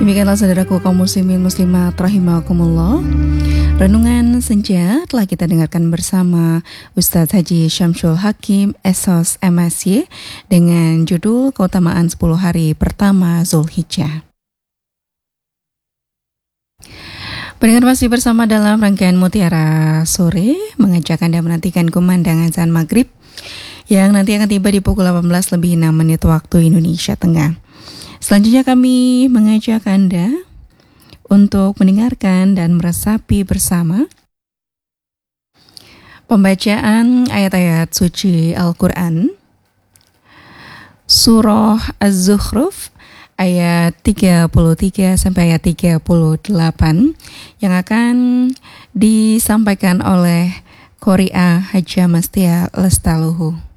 Demikianlah saudaraku kaum muslimin muslimat rahimakumullah. Renungan senja telah kita dengarkan bersama Ustadz Haji Syamsul Hakim SOS MSY dengan judul Keutamaan 10 Hari Pertama Zulhijjah. Pendengar masih bersama dalam rangkaian Mutiara Sore, mengajak Anda menantikan kumandang azan maghrib yang nanti akan tiba di pukul 18:06 waktu Indonesia Tengah. Selanjutnya kami mengajak Anda untuk mendengarkan dan meresapi bersama pembacaan ayat-ayat suci Al-Quran, Surah Az-Zukhruf, ayat 33 sampai ayat 38 yang akan disampaikan oleh Qori'ah Hajah Mastia Lestaluhu.